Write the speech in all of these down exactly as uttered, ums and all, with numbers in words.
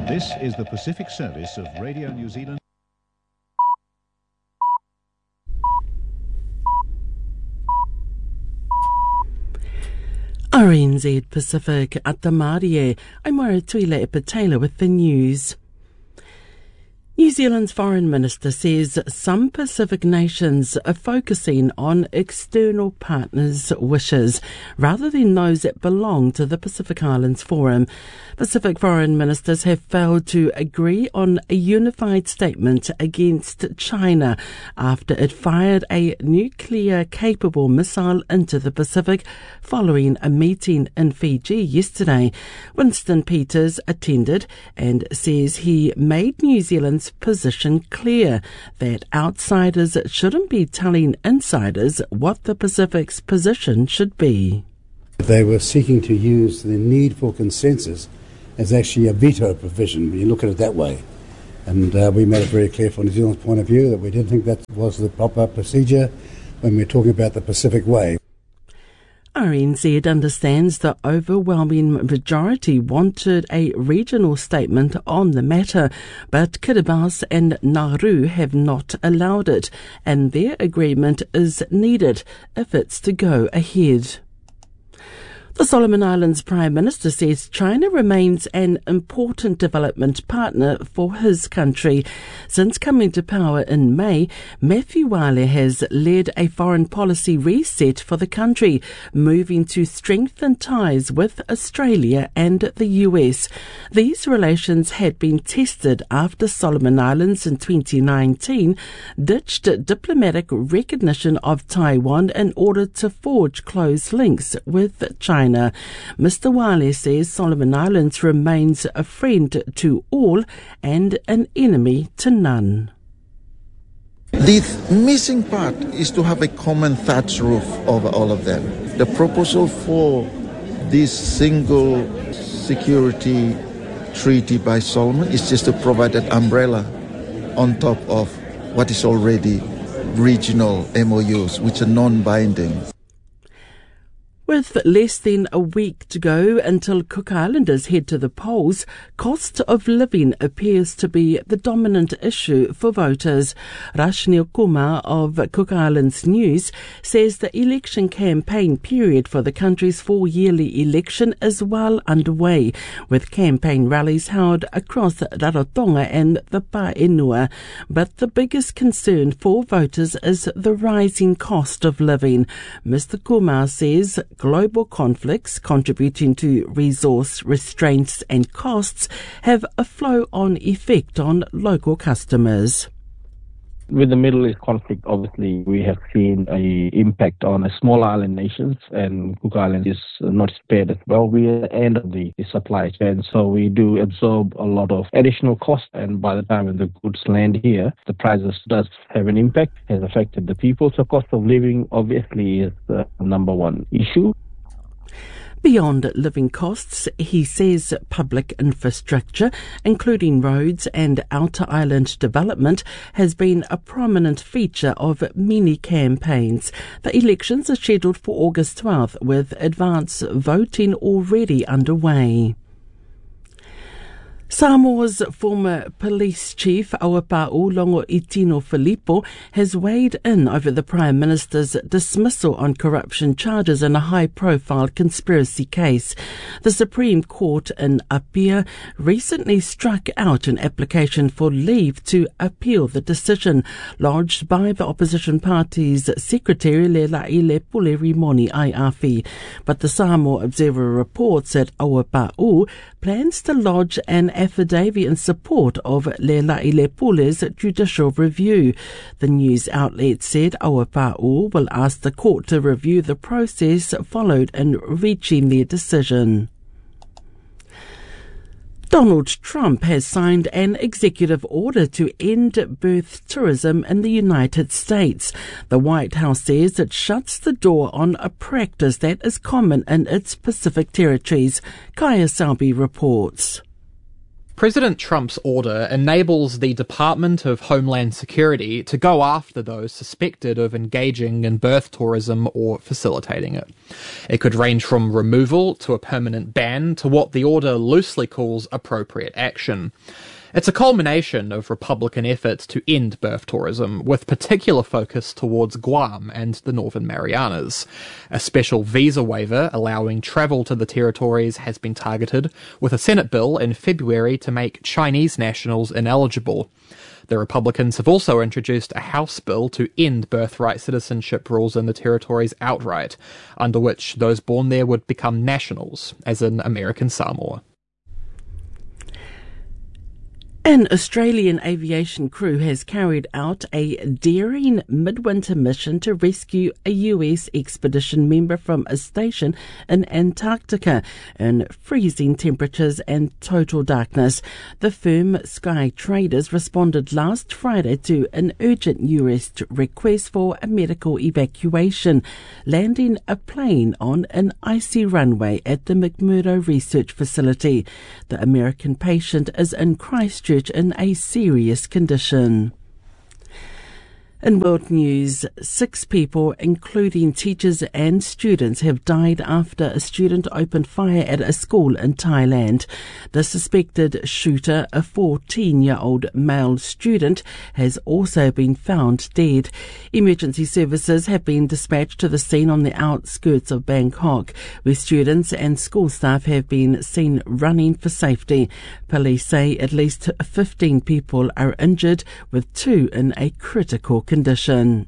This is the Pacific Service of Radio New Zealand. R N Z Pacific at the Marie. I'm Maura Tuila Epatela with the news. New Zealand's Foreign Minister says some Pacific nations are focusing on external partners' wishes rather than those that belong to the Pacific Islands Forum. Pacific foreign ministers have failed to agree on a unified statement against China after it fired a nuclear-capable missile into the Pacific following a meeting in Fiji yesterday. Winston Peters attended and says he made New Zealand's position clear that outsiders shouldn't be telling insiders what the Pacific's position should be. They were seeking to use the need for consensus as actually a veto provision, when you look at it that way. And uh, we made it very clear from New Zealand's point of view that we didn't think that was the proper procedure when we're talking about the Pacific Way. R N Z understands the overwhelming majority wanted a regional statement on the matter, but Kiribati and Nauru have not allowed it, and their agreement is needed if it's to go ahead. The Solomon Islands Prime Minister says China remains an important development partner for his country. Since coming to power in May, Matthew Wale has led a foreign policy reset for the country, moving to strengthen ties with Australia and the U S. These relations had been tested after Solomon Islands in twenty nineteen ditched diplomatic recognition of Taiwan in order to forge close links with China. Mister Wale says Solomon Islands remains a friend to all and an enemy to none. The missing part is to have a common thatch roof over all of them. The proposal for this single security treaty by Solomon is just to provide an umbrella on top of what is already regional M O Us, which are non-binding. With less than a week to go until Cook Islanders head to the polls, cost of living appears to be the dominant issue for voters. Rashnil Kumar of Cook Islands News says the election campaign period for the country's four-yearly election is well underway, with campaign rallies held across Rarotonga and the Paenua. But the biggest concern for voters is the rising cost of living. Mister Kumar says global conflicts contributing to resource restraints and costs have a flow-on effect on local customers. With the Middle East conflict, obviously, we have seen an impact on the small island nations, and Cook Island is not spared as well. We are at the end of the supply chain, so we do absorb a lot of additional costs, and by the time the goods land here, the prices does have an impact, has affected the people. So cost of living, obviously, is the number one issue. Beyond living costs, he says public infrastructure, including roads and outer island development, has been a prominent feature of many campaigns. The elections are scheduled for August twelfth, with advance voting already underway. Samoa's former police chief, Auapa'u Longo'itino Filippo, has weighed in over the Prime Minister's dismissal on corruption charges in a high-profile conspiracy case. The Supreme Court in Apia recently struck out an application for leave to appeal the decision lodged by the opposition party's secretary, Leila'ile Pulerimoni Aiafi. But the Samoa Observer reports that Auapa'u plans to lodge an affidavit in support of Leila'ile Pule's judicial review. The news outlet said Auapa'u will ask the court to review the process followed in reaching their decision. Donald Trump has signed an executive order to end birth tourism in the United States. The White House says it shuts the door on a practice that is common in its Pacific territories. Kaya Salbi reports. President Trump's order enables the Department of Homeland Security to go after those suspected of engaging in birth tourism or facilitating it. It could range from removal to a permanent ban to what the order loosely calls appropriate action. It's a culmination of Republican efforts to end birth tourism, with particular focus towards Guam and the Northern Marianas. A special visa waiver allowing travel to the territories has been targeted, with a Senate bill in February to make Chinese nationals ineligible. The Republicans have also introduced a House bill to end birthright citizenship rules in the territories outright, under which those born there would become nationals, as in American Samoa. An Australian aviation crew has carried out a daring midwinter mission to rescue a U S expedition member from a station in Antarctica in freezing temperatures and total darkness. The firm Sky Traders responded last Friday to an urgent U S request for a medical evacuation, landing a plane on an icy runway at the McMurdo Research Facility. The American patient is in Christchurch in a serious condition. In world news, six people, including teachers and students, have died after a student opened fire at a school in Thailand. The suspected shooter, a fourteen-year-old male student, has also been found dead. Emergency services have been dispatched to the scene on the outskirts of Bangkok, where students and school staff have been seen running for safety. Police say at least fifteen people are injured, with two in a critical condition.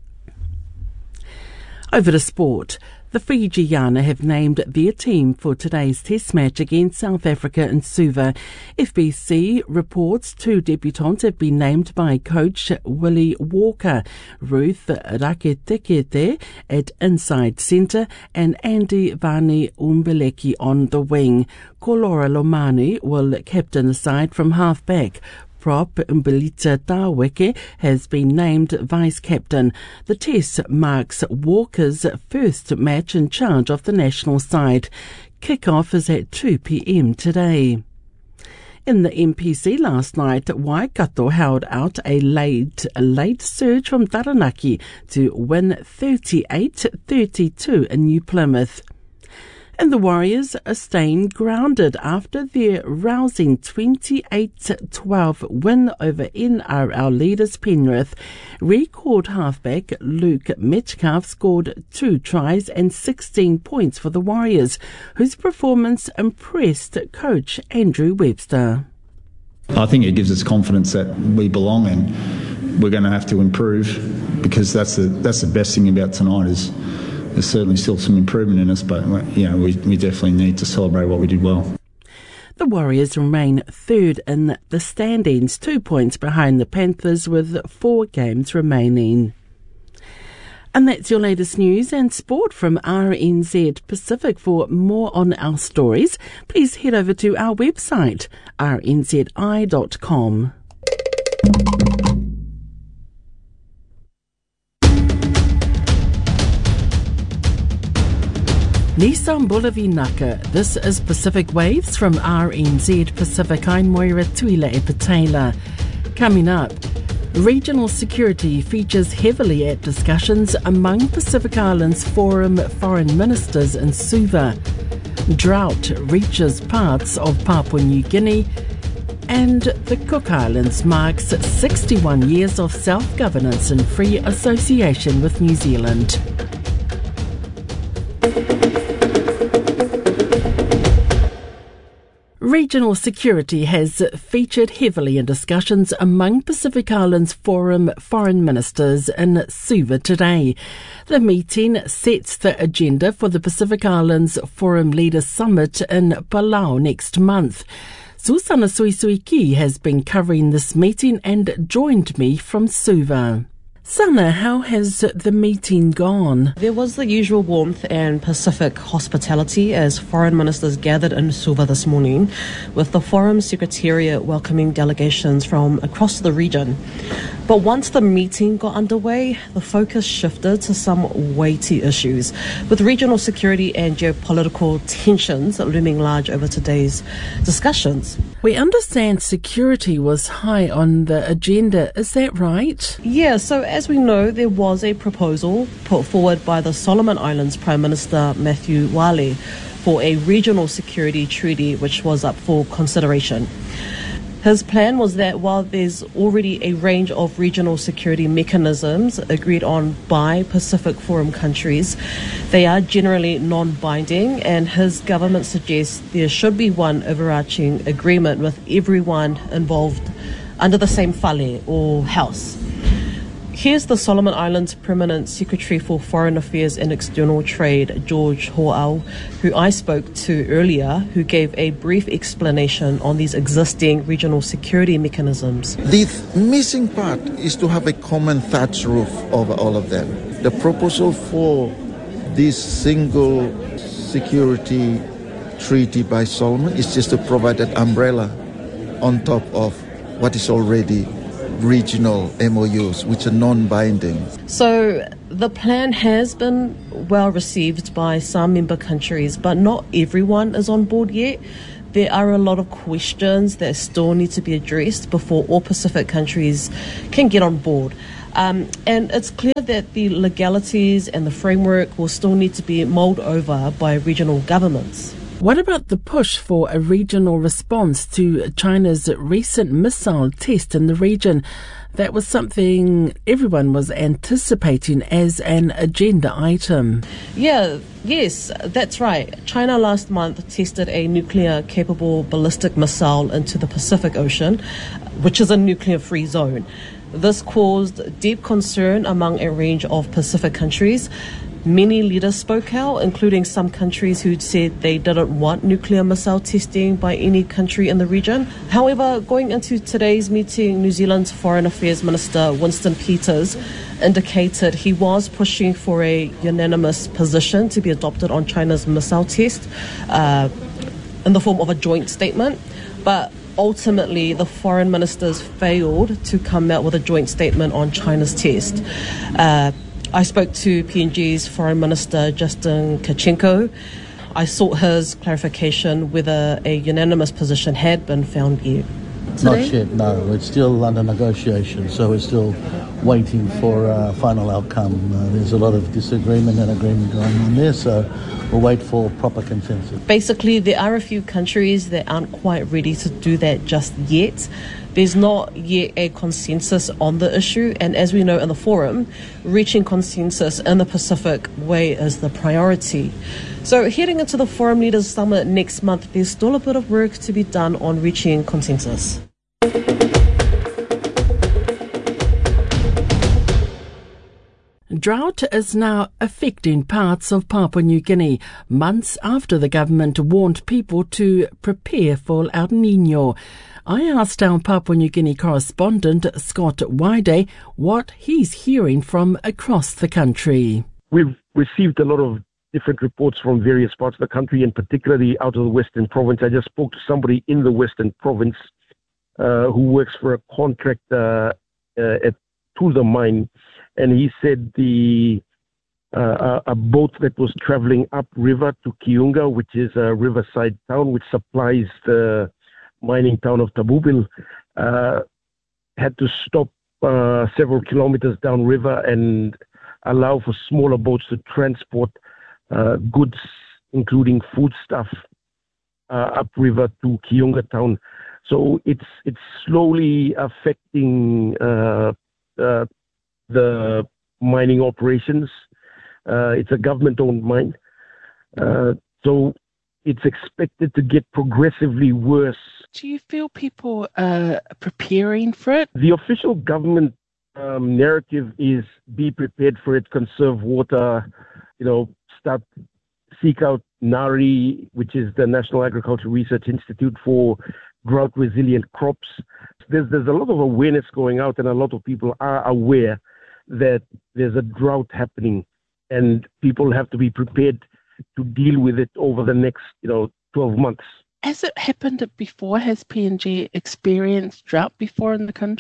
Over to sport. The Fijiana have named their team for today's test match against South Africa in Suva. F B C reports two debutants have been named by coach Willie Walker, Ruth Raketekete at inside centre and Andy Vani Umbeleki on the wing. Kolora Lomani will captain the side from half-back. Prop Mbelita Taweke has been named vice-captain. The test marks Walker's first match in charge of the national side. Kick-off is at two p.m. today. In the M P C last night, Waikato held out a late, a late surge from Taranaki to win thirty-eight thirty-two in New Plymouth. And the Warriors are staying grounded after their rousing twenty-eight twelve win over N R L leaders Penrith. Record halfback Luke Metcalf scored two tries and sixteen points for the Warriors, whose performance impressed coach Andrew Webster. I think it gives us confidence that we belong and we're going to have to improve, because that's the that's the best thing about tonight is there's certainly still some improvement in us, but you know, we, we definitely need to celebrate what we did well. The Warriors remain third in the standings, two points behind the Panthers with four games remaining. And that's your latest news and sport from R N Z Pacific. For more on our stories, please head over to our website, r n z i dot com. Nissan Bulavinaka. This is Pacific Waves from R N Z Pacific. I'm Moira Tuila Epatela. Coming up, regional security features heavily at discussions among Pacific Islands Forum foreign ministers in Suva. Drought reaches parts of Papua New Guinea. And the Cook Islands marks sixty-one years of self-governance and free association with New Zealand. Regional security has featured heavily in discussions among Pacific Islands Forum foreign ministers in Suva today. The meeting sets the agenda for the Pacific Islands Forum Leaders Summit in Palau next month. Susana Suisuiki has been covering this meeting and joined me from Suva. Sana, how has the meeting gone? There was the usual warmth and Pacific hospitality as foreign ministers gathered in Suva this morning, with the Forum Secretariat welcoming delegations from across the region. But once the meeting got underway, the focus shifted to some weighty issues, with regional security and geopolitical tensions looming large over today's discussions. We understand security was high on the agenda. Is that right? Yeah, so as we know, there was a proposal put forward by the Solomon Islands Prime Minister Matthew Wale for a regional security treaty which was up for consideration. His plan was that while there's already a range of regional security mechanisms agreed on by Pacific Forum countries, they are generally non-binding, and his government suggests there should be one overarching agreement with everyone involved under the same whale or house. Here's the Solomon Islands Permanent Secretary for Foreign Affairs and External Trade, George Ho'au, who I spoke to earlier, who gave a brief explanation on these existing regional security mechanisms. The th- missing part is to have a common thatch roof over all of them. The proposal for this single security treaty by Solomon is just to provide an umbrella on top of what is already regional M O Us, which are non-binding. So the plan has been well received by some member countries, but not everyone is on board yet. There are a lot of questions that still need to be addressed before all Pacific countries can get on board. Um, and it's clear that the legalities and the framework will still need to be mulled over by regional governments. What about the push for a regional response to China's recent missile test in the region? That was something everyone was anticipating as an agenda item. Yeah, yes, that's right. China last month tested a nuclear-capable ballistic missile into the Pacific Ocean, which is a nuclear-free zone. This caused deep concern among a range of Pacific countries. Many leaders spoke out, including some countries who said they didn't want nuclear missile testing by any country in the region. However, going into today's meeting, New Zealand's Foreign Affairs Minister Winston Peters indicated he was pushing for a unanimous position to be adopted on China's missile test uh, in the form of a joint statement. But ultimately, the foreign ministers failed to come out with a joint statement on China's test. Uh, I spoke to P N G's Foreign Minister Justin Kachenko. I sought his clarification whether a unanimous position had been found yet. Today? Not yet, no. It's still under negotiation, so we're still waiting for a final outcome. Uh, there's a lot of disagreement and agreement going on there, so we'll wait for proper consensus. Basically, there are a few countries that aren't quite ready to do that just yet. There's not yet a consensus on the issue, and as we know in the forum, reaching consensus in the Pacific way is the priority. So heading into the Forum Leaders Summit next month, there's still a bit of work to be done on reaching consensus. Drought is now affecting parts of Papua New Guinea, months after the government warned people to prepare for El Niño. I asked our Papua New Guinea correspondent, Scott Wide, what he's hearing from across the country. We've received a lot of different reports from various parts of the country, and particularly out of the Western Province. I just spoke to somebody in the Western Province uh, who works for a contractor uh, at Tulda Mine, and he said the uh, a boat that was traveling upriver to Kiunga, which is a riverside town which supplies the mining town of Tabubil, uh, had to stop uh, several kilometers downriver and allow for smaller boats to transport uh, goods, including foodstuff, uh, upriver to Kiunga town. So it's it's slowly affecting uh, uh, the mining operations. Uh, it's a government-owned mine, uh, so it's expected to get progressively worse. Do you feel people are preparing for it? The official government um, narrative is be prepared for it, conserve water, you know, start, seek out NARI, which is the National Agricultural Research Institute for drought-resilient crops. There's, there's a lot of awareness going out, and a lot of people are aware that there's a drought happening, and people have to be prepared to deal with it over the next, you know, twelve months. Has it happened before? Has P N G experienced drought before in the country?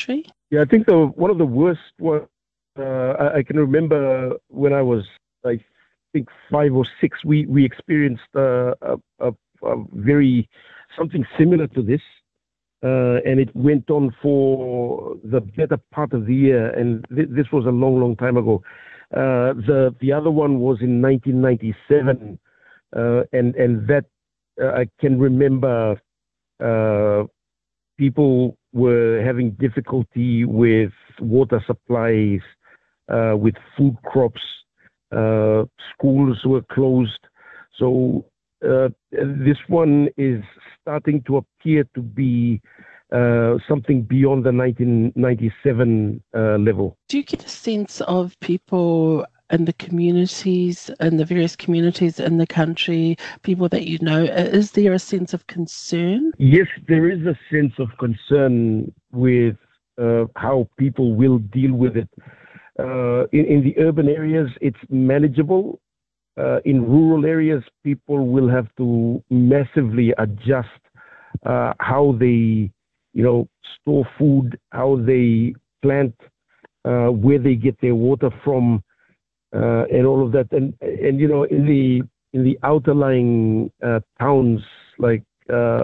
Yeah, I think the one of the worst was, uh, I, I can remember when I was, I think, five or six, we, we experienced uh, a, a, a very, something similar to this. Uh, and it went on for the better part of the year. And th- this was a long, long time ago. Uh, the, the other one was in nineteen ninety-seven. Uh, and, and that uh, I can remember uh, people were having difficulty with water supplies, uh, with food crops, uh, schools were closed. So uh, this one is starting to appear to be uh, something beyond the nineteen ninety-seven uh, level. Do you get a sense of people in the communities, in the various communities in the country, people that you know, is there a sense of concern? Yes, there is a sense of concern with uh, how people will deal with it. Uh, in, in the urban areas, it's manageable. Uh, in rural areas, people will have to massively adjust uh, how they, you know, store food, how they plant, uh, where they get their water from. Uh, and all of that, and and you know, in the in the outlying uh, towns like uh,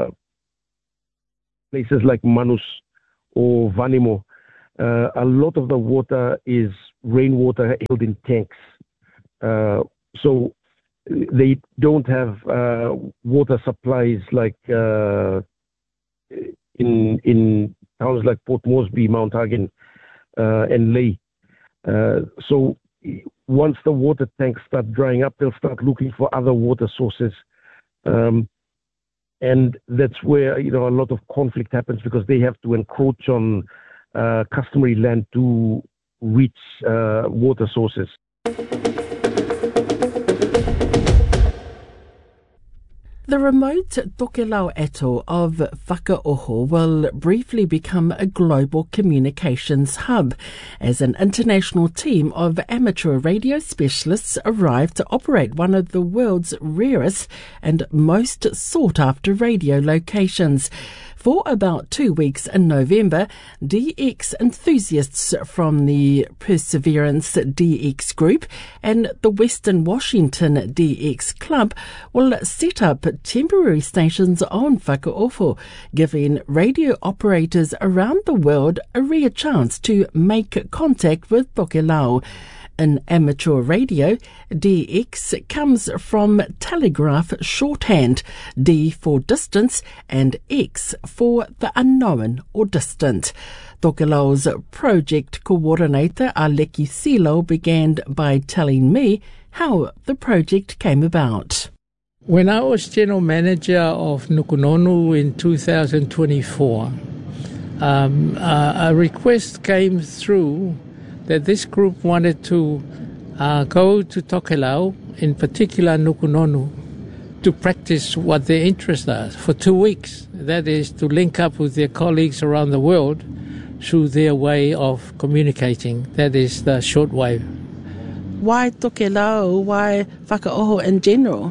places like Manus or Vanimo, uh, a lot of the water is rainwater held in tanks. Uh, so they don't have uh, water supplies like uh, in in towns like Port Moresby, Mount Hagen, uh, and Lae. Uh, so once the water tanks start drying up, they'll start looking for other water sources. Um, and that's where, you know, a lot of conflict happens because they have to encroach on uh, customary land to reach uh, water sources. The remote Tokelau atoll of Whakaoho will briefly become a global communications hub as an international team of amateur radio specialists arrive to operate one of the world's rarest and most sought-after radio locations. For about two weeks in November, D X enthusiasts from the Perseverance D X Group and the Western Washington D X Club will set up temporary stations on Whakaoho, giving radio operators around the world a rare chance to make contact with Tokelau. In amateur radio, D X comes from telegraph shorthand, D for distance and X for the unknown or distant. Tokelau's project coordinator, Aleki Silo, began by telling me how the project came about. When I was general manager of Nukunonu in two thousand twenty-four, um, uh, a request came through that this group wanted to uh, go to Tokelau, in particular Nukunonu, to practice what their interests are for two weeks. That is to link up with their colleagues around the world through their way of communicating. That is the shortwave. Why Tokelau? Why Whakaoho in general?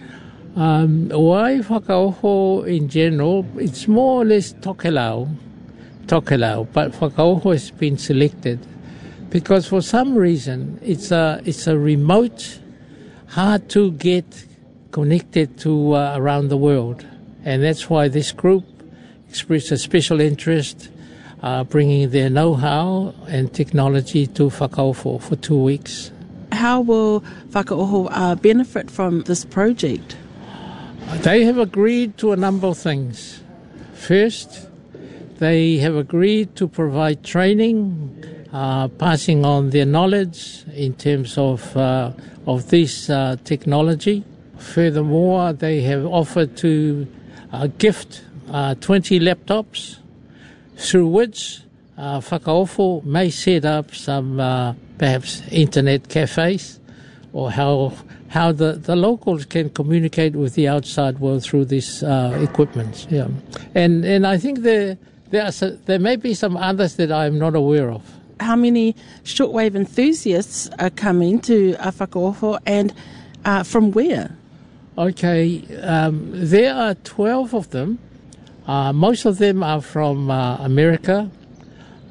Um, why Whakaoho in general? It's more or less Tokelau, Tokelau, but Whakaoho has been selected because for some reason it's a it's a remote, hard to get connected to uh, around the world, and that's why this group expressed a special interest, uh, bringing their know-how and technology to Whakaoho for two weeks. How will Whakaoho uh, benefit from this project? They have agreed to a number of things. First, they have agreed to provide training, uh, passing on their knowledge in terms of uh, of this uh, technology. Furthermore, they have offered to uh, gift uh, twenty laptops through which uh, Whakaoho may set up some uh, perhaps internet cafes, or how how the, the locals can communicate with the outside world through this uh, equipment. Yeah, and and I think there there are some, there may be some others that I am not aware of. How many shortwave enthusiasts are coming to uh, Whakaoho, and uh, from where? Okay, um, there are twelve of them. Uh, most of them are from uh, America,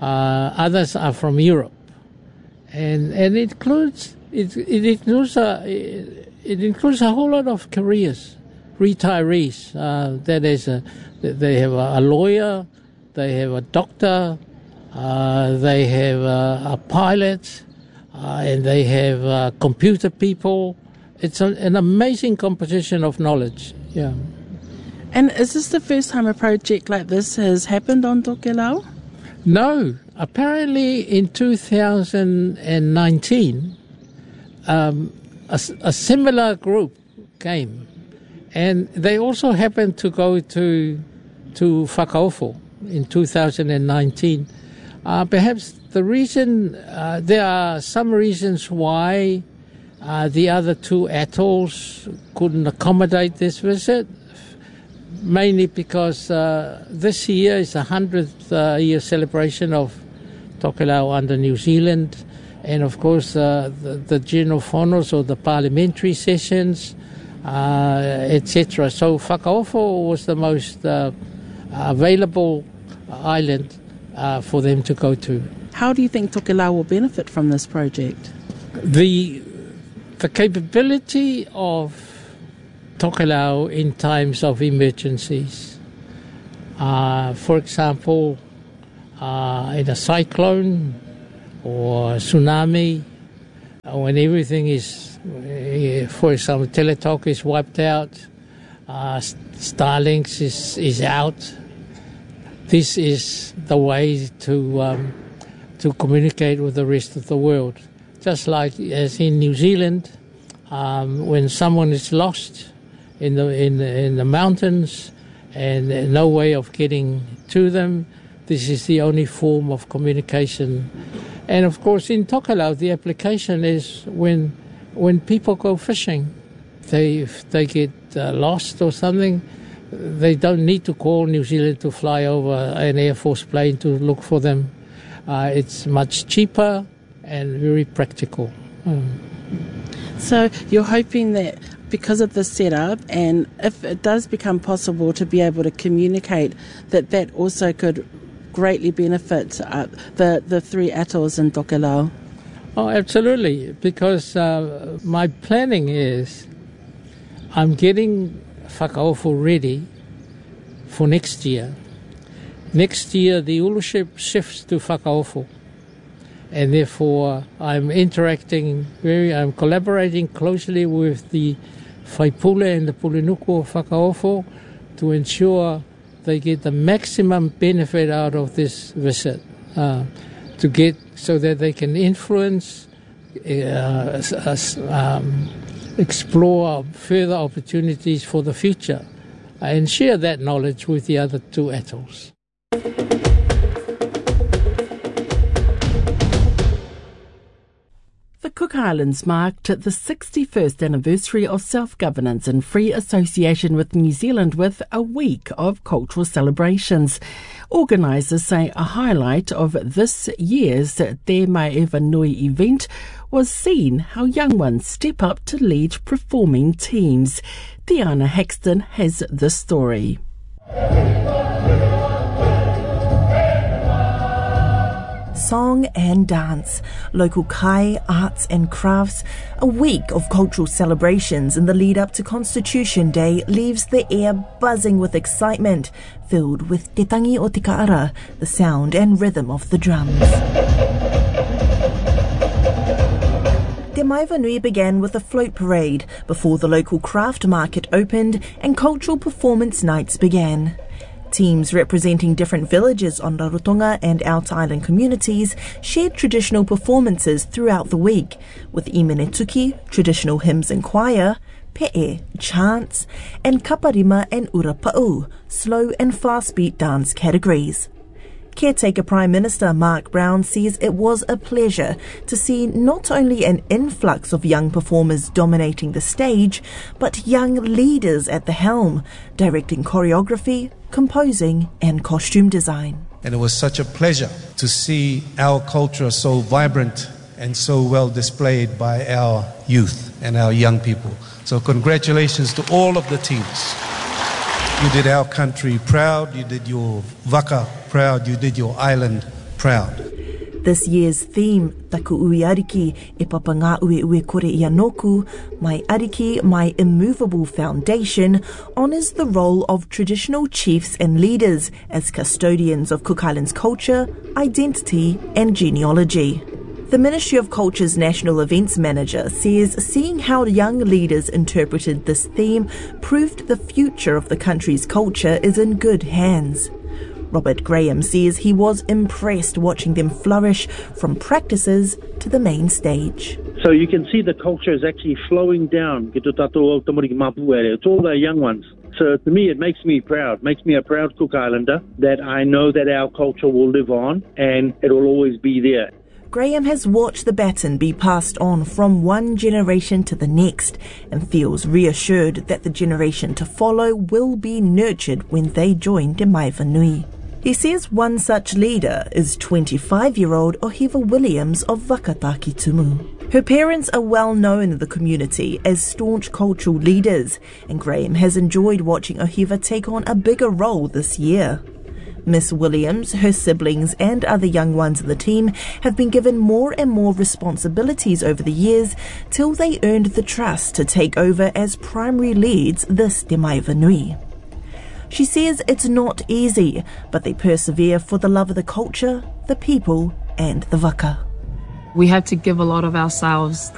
Uh, others are from Europe, and and it includes it it includes a it includes a whole lot of careers, retirees. Uh, that is, a, they have a lawyer, they have a doctor, uh, they have a, a pilot, uh, and they have uh, computer people. It's a, an amazing composition of knowledge. Yeah. And is this the first time a project like this has happened on Tokelau? No. Apparently in two thousand nineteen, um, a, a similar group came, and they also happened to go to to Whakaofo in two thousand nineteen. Uh, perhaps the reason, uh, there are some reasons why uh, the other two atolls couldn't accommodate this visit. Mainly because uh, this year is the hundredth uh, year celebration of Tokelau under New Zealand, and of course uh, the, the general whānaus or the parliamentary sessions, uh, et cetera. So Whakaofo was the most uh, available island uh, for them to go to. How do you think Tokelau will benefit from this project? The the capability of Tokelau in times of emergencies. Uh, for example, uh, in a cyclone or a tsunami, uh, when everything is, uh, for example, Teletalk is wiped out, uh, Starlinks is, is out. This is the way to um, to communicate with the rest of the world. Just like as in New Zealand, um, when someone is lost in the in the, in the mountains and no way of getting to them, this is the only form of communication. And of course in Tokelau the application is when when people go fishing, they if they get uh, lost or something, they don't need to call New Zealand to fly over an Air Force plane to look for them. Uh, it's much cheaper and very practical. Mm. So you're hoping that because of the setup, and if it does become possible to be able to communicate, that that also could greatly benefit uh, the, the three atolls in Tokelau? Oh, absolutely, because uh, my planning is I'm getting Whakaofo ready for next year. Next year, the Uluship shifts to Whakaofo, and therefore I'm interacting very, I'm collaborating closely with the Whaipule and the Pulenuku of Whakaofo to ensure they get the maximum benefit out of this visit, uh, to get so that they can influence, uh, um, explore further opportunities for the future, and share that knowledge with the other two atolls. The Cook Islands marked the sixty-first anniversary of self-governance and free association with New Zealand with a week of cultural celebrations. Organisers say a highlight of this year's Te Mai Ewa Nui event was seeing how young ones step up to lead performing teams. Tiana Hexton has the story. Song and dance, local kai, arts and crafts. A week of cultural celebrations in the lead up to Constitution Day leaves the air buzzing with excitement, filled with Te Tangi o Te Kaara, the sound and rhythm of the drums. Te Mai Ewa Nui began with a float parade before the local craft market opened and cultural performance nights began. Teams representing different villages on Rarotonga and Out Island communities shared traditional performances throughout the week, with Imenetuki, traditional hymns and choir, Pe'e, chants, and Kaparima and Urapa'u, slow and fast beat dance categories. Caretaker Prime Minister Mark Brown says it was a pleasure to see not only an influx of young performers dominating the stage, but young leaders at the helm, directing choreography, composing and costume design. And it was such a pleasure to see our culture so vibrant and so well displayed by our youth and our young people. So congratulations to all of the teams. You did our country proud, you did your waka proud, you did your island proud. This year's theme, Taku Ui Ariki, e papa ngā ue ue kore i anoku, My Ariki, My Immovable Foundation, honours the role of traditional chiefs and leaders as custodians of Cook Islands culture, identity and genealogy. The Ministry of Culture's National Events Manager says seeing how young leaders interpreted this theme proved the future of the country's culture is in good hands. Robert Graham says he was impressed watching them flourish from practices to the main stage. So you can see the culture is actually flowing down. It's all the young ones. So to me, it makes me proud, makes me a proud Cook Islander that I know that our culture will live on and it will always be there. Graham has watched the baton be passed on from one generation to the next and feels reassured that the generation to follow will be nurtured when they join Te Maiwhanui. He says one such leader is twenty-five-year-old Ohiva Williams of Wakataki Tumu. Her parents are well known in the community as staunch cultural leaders, and Graham has enjoyed watching Ohiva take on a bigger role this year. Miss Williams, her siblings and other young ones in the team have been given more and more responsibilities over the years till they earned the trust to take over as primary leads this Te Maiwhanui. She says it's not easy, but they persevere for the love of the culture, the people and the waka. We had to give a lot of ourselves